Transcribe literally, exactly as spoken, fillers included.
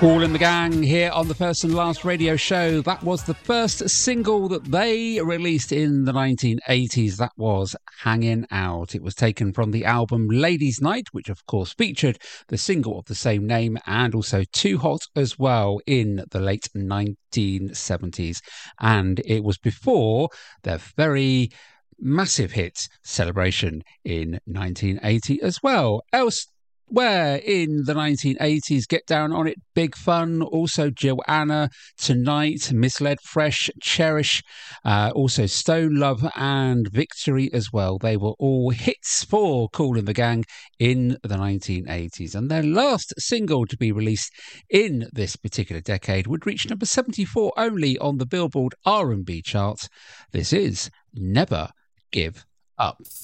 Kool and the Gang here on the First and Last Radio Show. That was the first single that they released in the nineteen eighties. That was Hanging Out. It was taken from the album Ladies' Night, which of course featured the single of the same name and also Too Hot as well in the late nineteen seventies. And it was before their very massive hit Celebration in nineteen eighty as well. Else Where in the nineteen eighties, Get Down On It, Big Fun, also Joanna, Tonight, Misled Fresh, Cherish, uh, also Stone Love and Victory as well. They were all hits for Kool and the Gang in the nineteen eighties. And their last single to be released in this particular decade would reach number seventy-four only on the Billboard R and B chart. This is Never Give Up.